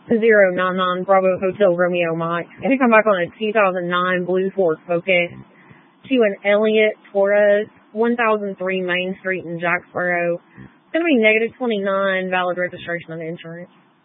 099 Bravo Hotel Romeo Mike. And to come back on a 2009 Blue Ford Focus to an Elliott Torres, 1003 Main Street in Jacksboro. It's going to be -29 valid registration and insurance.